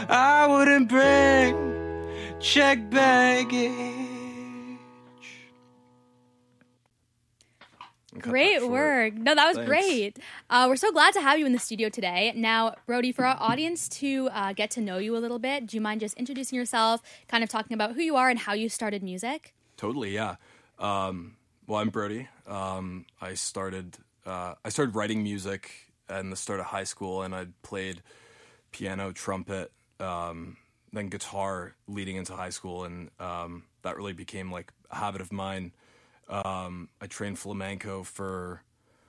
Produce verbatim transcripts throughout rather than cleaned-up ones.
I wouldn't bring check baggage. Great work. No, that was Thanks. great. Uh, we're so glad to have you in the studio today. Now, Brody, for our audience to uh, get to know you a little bit, do you mind just introducing yourself, kind of talking about who you are and how you started music? Totally, yeah. Um, well, I'm Brody. Um, I started uh, I started writing music at the start of high school, and I played piano, trumpet, um, then guitar leading into high school, and um, that really became like a habit of mine. Um, I trained flamenco for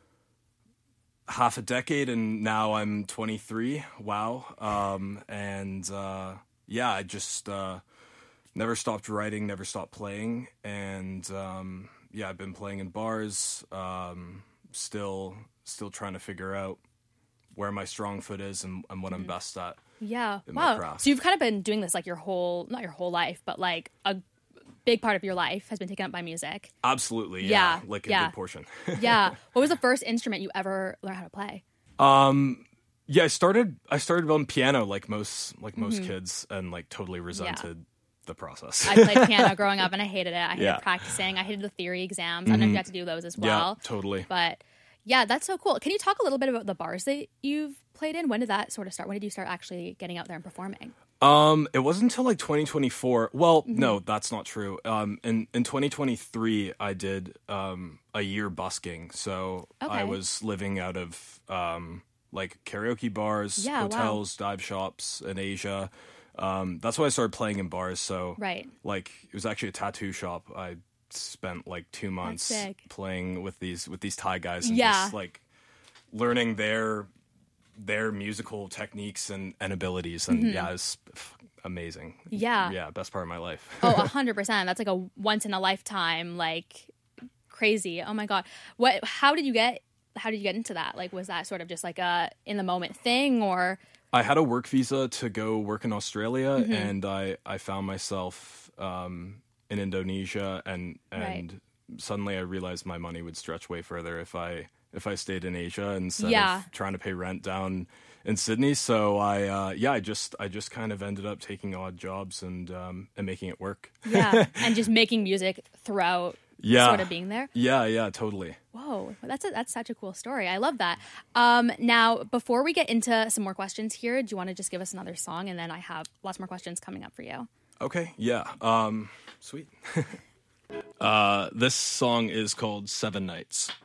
half a decade, and now I'm twenty-three. Wow. Um, and uh, yeah, I just uh, never stopped writing, never stopped playing. And um, yeah, I've been playing in bars, um, still still trying to figure out where my strong foot is and, and what mm-hmm. I'm best at. Yeah. In my Wow. craft. So you've kind of been doing this like your whole, not your whole life, but like a big part of your life has been taken up by music. Absolutely, yeah. Yeah, like a yeah. good portion. Yeah. What was the first instrument you ever learned how to play? Um, yeah, I started I started on piano like most like most mm-hmm. kids, and like totally resented yeah. the process. I played piano growing up and I hated it. I hated yeah. practicing. I hated the theory exams. Mm-hmm. I don't know if you had to do those as well. Yeah, totally. But yeah, that's so cool. Can you talk a little bit about the bars that you've played in? When did that sort of start? When did you start actually getting out there and performing? Um, it wasn't until like twenty twenty-four. Well, mm-hmm. no, that's not true. Um, in, in twenty twenty-three, I did um, a year busking. So okay. I was living out of um, like karaoke bars, yeah, hotels, wow. dive shops in Asia. Um, that's why I started playing in bars. So right. like it was actually a tattoo shop. I spent like two months playing with these with these Thai guys and yeah. just like learning their their musical techniques and, and abilities, and mm-hmm. yeah, it was amazing. Yeah. Yeah, best part of my life. Oh, a hundred percent. That's like a once in a lifetime, like crazy. Oh my God. What, how did you get, how did you get into that? Like, was that sort of just like a in the moment thing, or? I had a work visa to go work in Australia, mm-hmm. and I, I found myself um, in Indonesia, and, and right. suddenly I realized my money would stretch way further if I, if I stayed in Asia instead yeah. of trying to pay rent down in Sydney. So I, uh, yeah, I just, I just kind of ended up taking odd jobs and, um, and making it work. Yeah. And just making music throughout yeah. sort of being there. Yeah. Yeah, totally. Whoa. That's a, that's such a cool story. I love that. Um, now, before we get into some more questions here, do you want to just give us another song? And then I have lots more questions coming up for you. Okay. Yeah. Um, sweet. uh, this song is called Seven Nights.